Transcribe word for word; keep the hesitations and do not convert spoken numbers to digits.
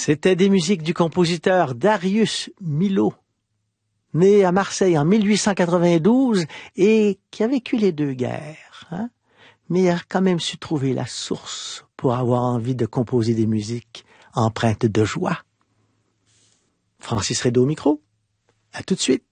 C'était des musiques du compositeur Darius Milhaud, né à Marseille en mille huit cent quatre-vingt-douze et qui a vécu les deux guerres, hein? Mais il a quand même su trouver la source pour avoir envie de composer des musiques empreintes de joie. Francis Rédau au micro. À tout de suite.